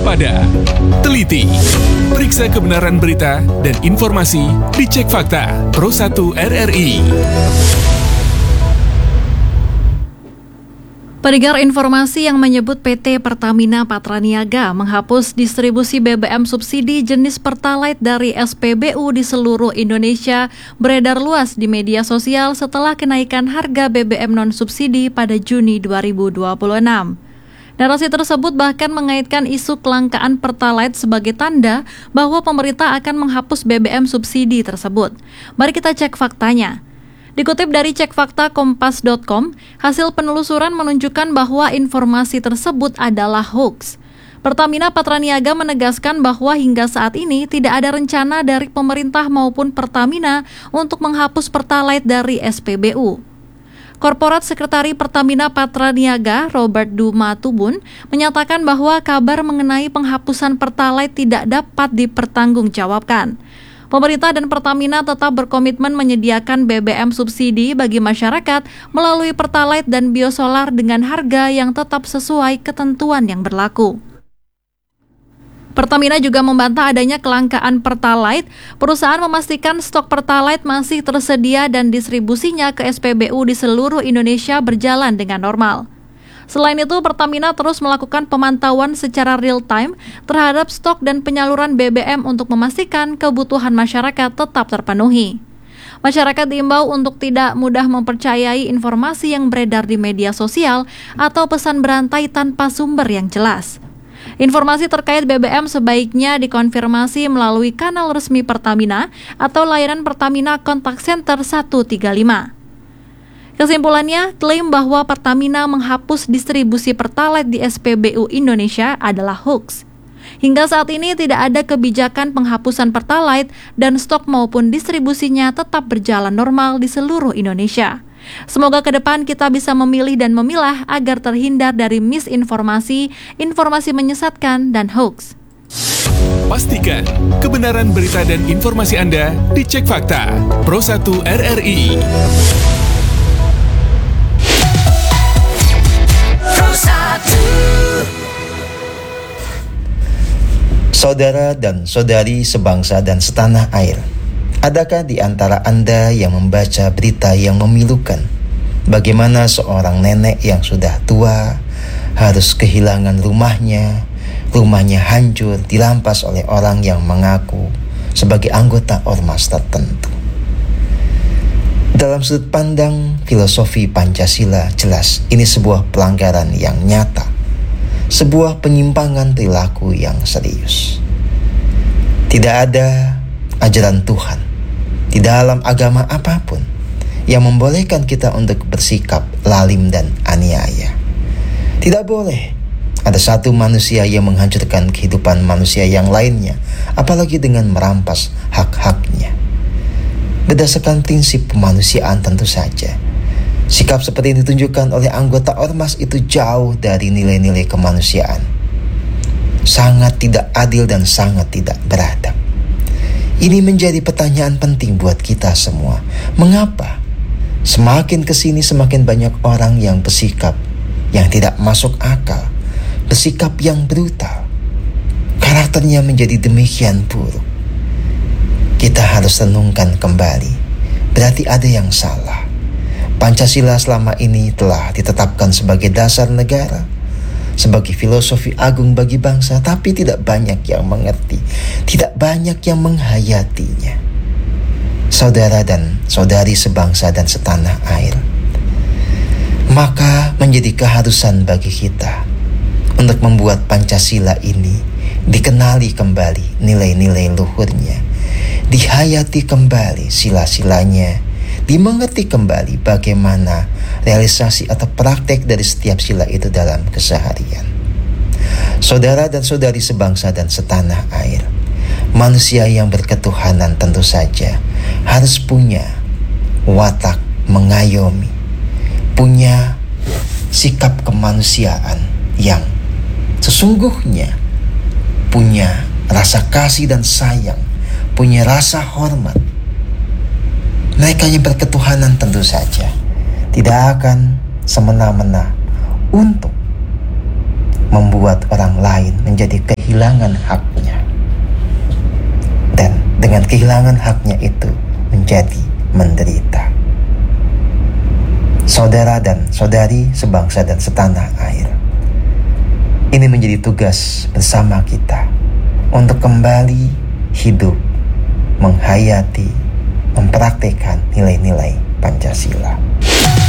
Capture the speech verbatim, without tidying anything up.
waspada, teliti, periksa kebenaran berita dan informasi dicek fakta. Pro satu R R I. Pendengar, informasi yang menyebut P T Pertamina Patraniaga menghapus distribusi B B M subsidi jenis Pertalite dari S P B U di seluruh Indonesia beredar luas di media sosial setelah kenaikan harga B B M non-subsidi pada Juni dua ribu dua puluh enam. Narasi tersebut bahkan mengaitkan isu kelangkaan Pertalite sebagai tanda bahwa pemerintah akan menghapus B B M subsidi tersebut. Mari kita cek faktanya. Dikutip dari cek fakta kompas dot com, hasil penelusuran menunjukkan bahwa informasi tersebut adalah hoax. Pertamina Patraniaga menegaskan bahwa hingga saat ini tidak ada rencana dari pemerintah maupun Pertamina untuk menghapus Pertalite dari S P B U. Korporat Sekretari Pertamina Patraniaga, Robert Dumatubun, menyatakan bahwa kabar mengenai penghapusan Pertalite tidak dapat dipertanggungjawabkan. Pemerintah dan Pertamina tetap berkomitmen menyediakan B B M subsidi bagi masyarakat melalui Pertalite dan biosolar dengan harga yang tetap sesuai ketentuan yang berlaku. Pertamina juga membantah adanya kelangkaan Pertalite. Perusahaan memastikan stok Pertalite masih tersedia dan distribusinya ke S P B U di seluruh Indonesia berjalan dengan normal. Selain itu, Pertamina terus melakukan pemantauan secara real-time terhadap stok dan penyaluran B B M untuk memastikan kebutuhan masyarakat tetap terpenuhi. Masyarakat diimbau untuk tidak mudah mempercayai informasi yang beredar di media sosial atau pesan berantai tanpa sumber yang jelas. Informasi terkait B B M sebaiknya dikonfirmasi melalui kanal resmi Pertamina atau layanan Pertamina Contact Center satu tiga lima. Kesimpulannya, klaim bahwa Pertamina menghapus distribusi Pertalite di S P B U Indonesia adalah hoax. Hingga saat ini tidak ada kebijakan penghapusan Pertalite dan stok maupun distribusinya tetap berjalan normal di seluruh Indonesia. Semoga ke depan kita bisa memilih dan memilah agar terhindar dari misinformasi, informasi menyesatkan, dan hoax. Pastikan kebenaran berita dan informasi Anda dicek fakta. Pro satu R R I. Saudara dan saudari sebangsa dan setanah air, adakah di antara Anda yang membaca berita yang memilukan bagaimana seorang nenek yang sudah tua harus kehilangan rumahnya, rumahnya hancur dirampas oleh orang yang mengaku sebagai anggota ormas tertentu? Dalam sudut pandang filosofi Pancasila, jelas ini sebuah pelanggaran yang nyata, sebuah penyimpangan perilaku yang serius. Tidak ada ajaran Tuhan di dalam agama apapun yang membolehkan kita untuk bersikap lalim dan aniaya. Tidak boleh ada satu manusia yang menghancurkan kehidupan manusia yang lainnya, apalagi dengan merampas hak-haknya. Berdasarkan prinsip kemanusiaan tentu saja, sikap seperti yang ditunjukkan oleh anggota ormas itu jauh dari nilai-nilai kemanusiaan. Sangat tidak adil dan sangat tidak beradab. Ini menjadi pertanyaan penting buat kita semua. Mengapa semakin kesini semakin banyak orang yang bersikap yang tidak masuk akal, bersikap yang brutal, karakternya menjadi demikian buruk? Kita harus renungkan kembali. Berarti ada yang salah. Pancasila selama ini telah ditetapkan sebagai dasar negara, sebagai filosofi agung bagi bangsa, tapi tidak banyak yang mengerti, tidak banyak yang menghayatinya. Saudara dan saudari sebangsa dan setanah air, maka menjadi keharusan bagi kita untuk membuat Pancasila ini dikenali kembali nilai-nilai luhurnya, dihayati kembali sila-silanya, dimengerti kembali bagaimana realisasi atau praktek dari setiap sila itu dalam keseharian. Saudara dan saudari sebangsa dan setanah air, manusia yang berketuhanan tentu saja harus punya watak mengayomi, punya sikap kemanusiaan yang sesungguhnya, punya rasa kasih dan sayang, punya rasa hormat. Mereka yang berketuhanan tentu saja tidak akan semena-mena untuk membuat orang lain menjadi kehilangan haknya. Dan dengan kehilangan haknya itu menjadi menderita. Saudara dan saudari sebangsa dan setanah air, ini menjadi tugas bersama kita untuk kembali hidup, menghayati, mempraktikkan nilai-nilai Pancasila.